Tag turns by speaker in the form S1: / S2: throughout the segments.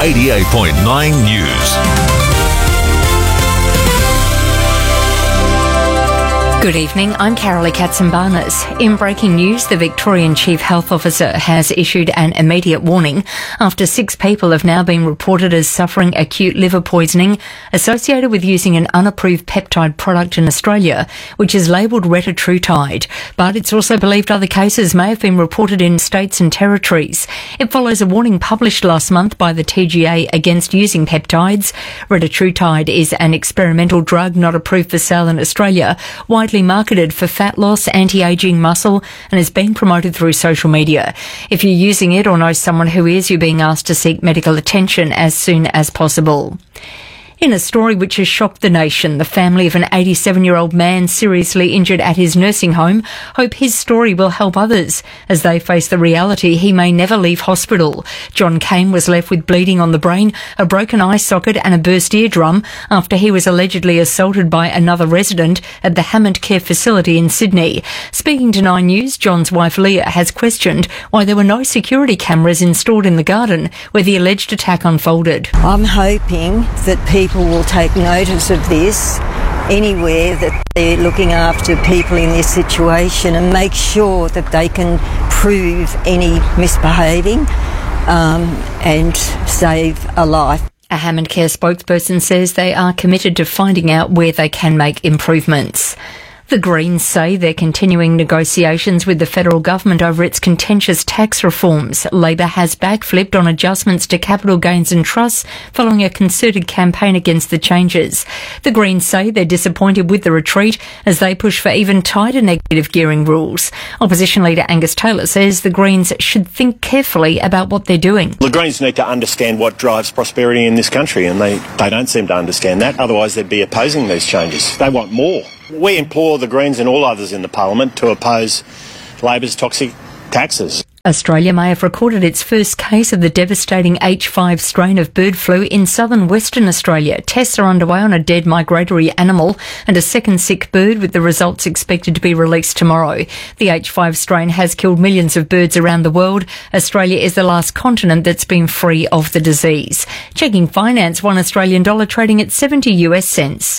S1: 88.9 News.
S2: Good evening, I'm Carolee Katsimbarnas. In breaking news, the Victorian Chief Health Officer has issued an immediate warning after 6 people have now been reported as suffering acute liver poisoning associated with using an unapproved peptide product in Australia, which is labelled retatrutide. But it's also believed other cases may have been reported in states and territories. It follows a warning published last month by the TGA against using peptides. Retatrutide is an experimental drug not approved for sale in Australia, widely marketed for fat loss, anti-aging, muscle, and is being promoted through social media. If you're using it or know someone who is, you're being asked to seek medical attention as soon as possible. In a story which has shocked the nation, the family of an 87-year-old man seriously injured at his nursing home hope his story will help others as they face the reality he may never leave hospital. John Kane was left with bleeding on the brain, a broken eye socket and a burst eardrum after he was allegedly assaulted by another resident at the Hammond Care facility in Sydney. Speaking to 9 News, John's wife Leah has questioned why there were no security cameras installed in the garden where the alleged attack unfolded.
S3: I'm hoping that people will take notice of this anywhere that they're looking after people in this situation and make sure that they can prove any misbehaving and save a life.
S2: A Hammond Care spokesperson says they are committed to finding out where they can make improvements. The Greens say they're continuing negotiations with the federal government over its contentious tax reforms. Labor has backflipped on adjustments to capital gains and trusts following a concerted campaign against the changes. The Greens say they're disappointed with the retreat as they push for even tighter negative gearing rules. Opposition leader Angus Taylor says the Greens should think carefully about what they're doing.
S4: The Greens need to understand what drives prosperity in this country, and they don't seem to understand that. Otherwise, they'd be opposing these changes. They want more. We implore the Greens and all others in the Parliament to oppose Labor's toxic taxes.
S2: Australia may have recorded its first case of the devastating H5 strain of bird flu in southern Western Australia. Tests are underway on a dead migratory animal and a second sick bird, with the results expected to be released tomorrow. The H5 strain has killed millions of birds around the world. Australia is the last continent that's been free of the disease. Checking finance, $1 Australian dollar trading at 70 US cents.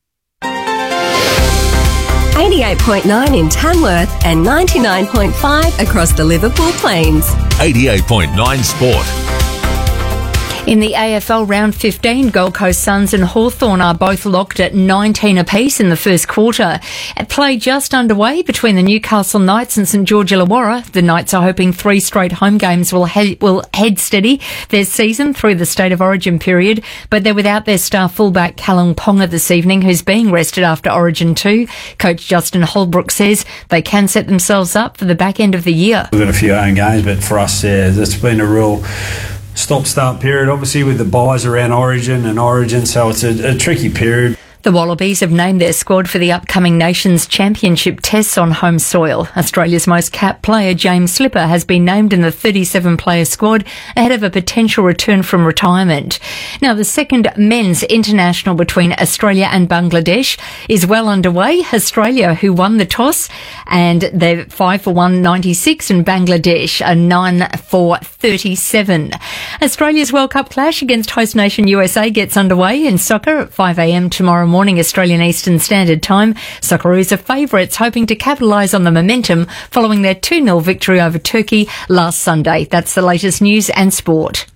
S5: 88.9 in Tamworth and 99.5 across the Liverpool Plains.
S1: 88.9 Sport.
S2: In the AFL Round 15, Gold Coast Suns and Hawthorn are both locked at 19 apiece in the first quarter. Play just underway between the Newcastle Knights and St George Illawarra. The Knights are hoping 3 straight home games will head steady their season through the State of Origin period, but they're without their star fullback Callum Ponga this evening, who's being rested after Origin 2. Coach Justin Holbrook says they can set themselves up for the back end of the year.
S6: We've got a few home games, but for us, it's been a real stop-start period, obviously, with the buys around Origin, so it's a tricky period.
S2: The Wallabies have named their squad for the upcoming Nations Championship tests on home soil. Australia's most capped player, James Slipper, has been named in the 37-player squad ahead of a potential return from retirement. Now, the second men's international between Australia and Bangladesh is well underway. Australia, who won the toss, and they're 5-for-1 96, and Bangladesh are 9-for-37. Australia's World Cup clash against host nation USA gets underway in soccer at 5 a.m. tomorrow morning Australian Eastern Standard Time. Socceroos are favourites, hoping to capitalise on the momentum following their 2-0 victory over Turkey last Sunday. That's the latest news and sport.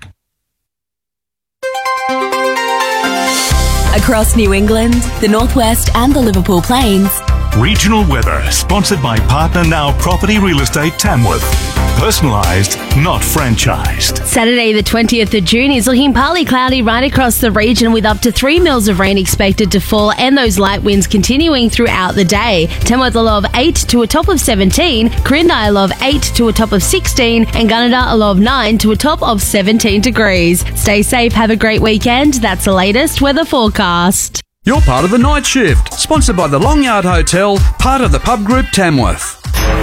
S5: Across New England, the Northwest and the Liverpool Plains.
S1: Regional weather, sponsored by Partner Now Property Real Estate Tamworth. Personalised, not franchised.
S7: Saturday the 20th of June is looking partly cloudy right across the region, with up to 3 mils of rain expected to fall and those light winds continuing throughout the day. Tamworth a low of 8 to a top of 17, Corindi a low of 8 to a top of 16, and Gunnedah a low of 9 to a top of 17 degrees. Stay safe, have a great weekend. That's the latest weather forecast.
S8: You're part of the night shift, sponsored by the Long Yard Hotel, part of the Pub Group Tamworth.